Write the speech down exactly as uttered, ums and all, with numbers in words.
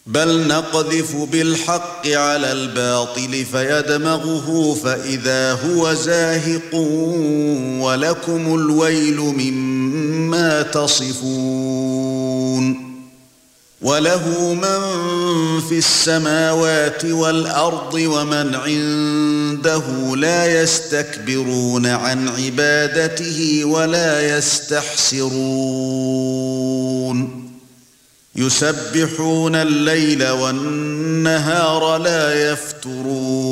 بل نقذف بالحق على الباطل فيدمغه فإذا هو زاهق ولكم الويل مما تصفون وله من في السماوات والأرض ومن عنده لا يستكبرون عن عبادته ولا يستحسرون يسبحون الليل والنهار لا يفترون